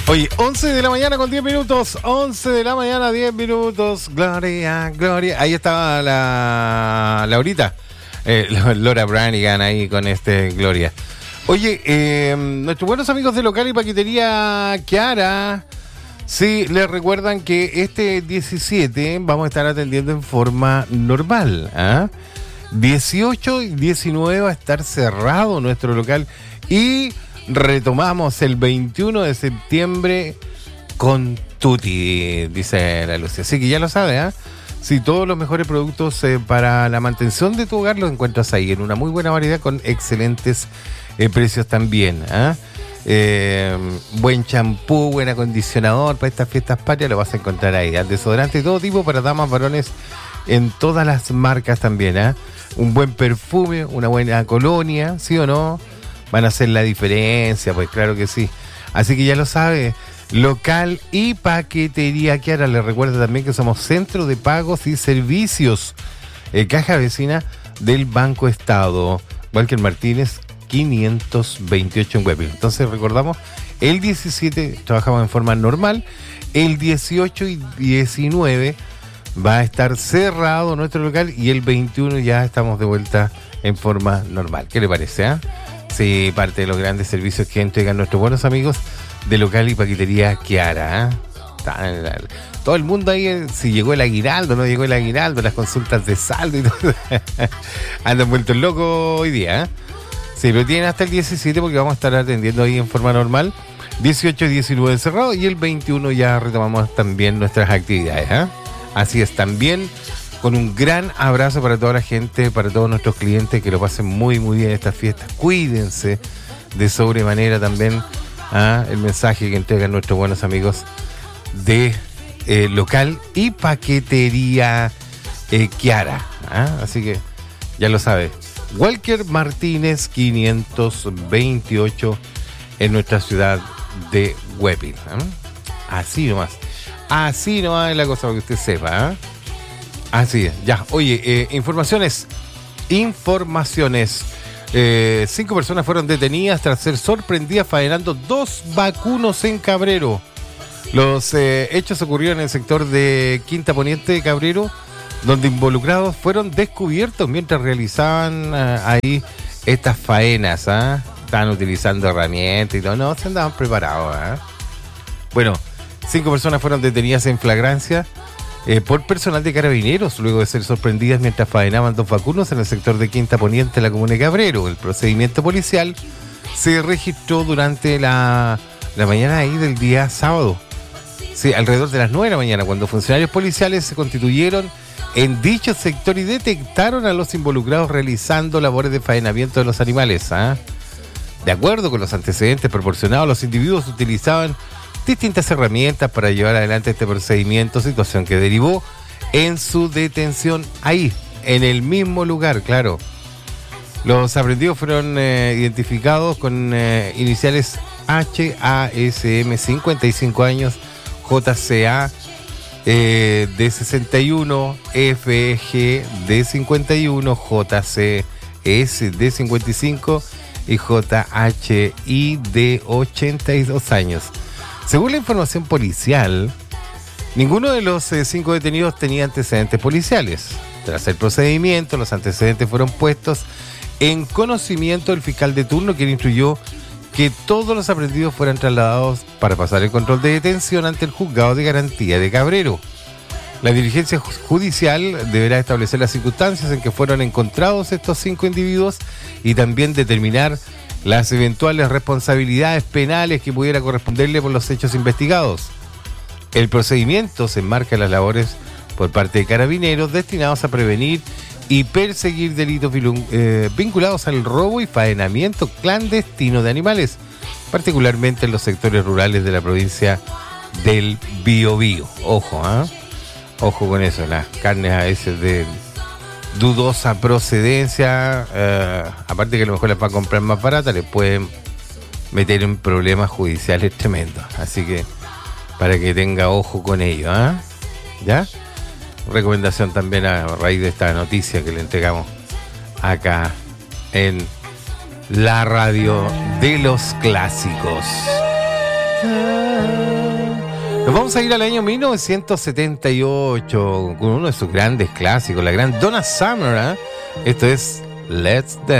Oye, 11 de la mañana con 10 minutos. 11 de la mañana, 10 minutos. Gloria, Gloria. Ahí estaba la Laurita. Laura Branigan ahí con Gloria. Oye, nuestros buenos amigos de Local y Paquetería Chiara, sí, les recuerdan que este 17 vamos a estar atendiendo en forma normal. 18 y 19 va a estar cerrado nuestro local y retomamos el 21 de septiembre con Tutti, dice la Lucia. Así que ya lo sabe, Si todos los mejores productos para la mantención de tu hogar los encuentras ahí en una muy buena variedad con excelentes precios también. Buen champú, buen acondicionador para estas fiestas patrias lo vas a encontrar ahí. Desodorante de todo tipo para damas, varones en todas las marcas también. Un buen perfume, una buena colonia, ¿sí o no? Van a hacer la diferencia, pues claro que sí. Así que ya lo sabe. Local y Paquetería Chiara. Les recuerda también que somos centro de pagos y servicios. Caja vecina del Banco Estado. Walker Martínez 528 en Webber. Entonces recordamos, el 17 trabajamos en forma normal. El 18 y 19 va a estar cerrado nuestro local. Y el 21 ya estamos de vuelta en forma normal. ¿Qué le parece? Sí, parte de los grandes servicios que entregan nuestros buenos amigos de Local y Paquetería Chiara. Todo el mundo ahí, si llegó el aguinaldo, no llegó el aguinaldo, las consultas de saldo y todo. Andan vueltos locos hoy día. Sí, pero tienen hasta el 17 porque vamos a estar atendiendo ahí en forma normal. 18 y 19 cerrado y el 21 ya retomamos también nuestras actividades. Así es, también con un gran abrazo para toda la gente, para todos nuestros clientes, que lo pasen muy, muy bien estas fiestas. Cuídense de sobremanera también. El mensaje que entregan nuestros buenos amigos de Local y Paquetería Chiara. Así que ya lo sabe. Walker Martínez 528 en nuestra ciudad de Webber. Así nomás. Así nomás es la cosa para que usted sepa. Así es, ya. Oye, informaciones. 5 personas fueron detenidas tras ser sorprendidas faenando 2 vacunos en Cabrero. Los hechos ocurrieron en el sector de Quinta Poniente de Cabrero, donde involucrados fueron descubiertos mientras realizaban ahí estas faenas. Estaban utilizando herramientas y todo. No, se andaban preparados. Bueno, 5 personas fueron detenidas en flagrancia por personal de Carabineros, luego de ser sorprendidas mientras faenaban 2 vacunos en el sector de Quinta Poniente de la comuna de Cabrero. El procedimiento policial se registró durante la mañana ahí del día sábado. Sí, alrededor de las 9 de la mañana, cuando funcionarios policiales se constituyeron en dicho sector y detectaron a los involucrados realizando labores de faenamiento de los animales. De acuerdo con los antecedentes proporcionados, los individuos utilizaban distintas herramientas para llevar adelante este procedimiento, situación que derivó en su detención ahí, en el mismo lugar, claro. Los aprendidos fueron identificados con iniciales HASM, 55 años, JCA de 61, FG de 51, JCS de 55 y JHI de 82 años. Según la información policial, ninguno de los 5 detenidos tenía antecedentes policiales. Tras el procedimiento, los antecedentes fueron puestos en conocimiento del fiscal de turno, quien instruyó que todos los aprendidos fueran trasladados para pasar el control de detención ante el juzgado de garantía de Cabrero. La diligencia judicial deberá establecer las circunstancias en que fueron encontrados estos 5 individuos y también determinar las eventuales responsabilidades penales que pudiera corresponderle por los hechos investigados. El procedimiento se enmarca en las labores por parte de Carabineros destinados a prevenir y perseguir delitos vinculados al robo y faenamiento clandestino de animales, particularmente en los sectores rurales de la provincia del Biobío. Ojo, ojo con eso, las carnes a veces de dudosa procedencia, aparte que a lo mejor las va a comprar más baratas, les pueden meter en problemas judiciales tremendos. Así que para que tenga ojo con ello, ¿ya? Recomendación también a raíz de esta noticia que le entregamos acá en la radio de los clásicos. Nos vamos a ir al año 1978 con uno de sus grandes clásicos, la gran Donna Summer, ¿eh? Esto es Let's Dance.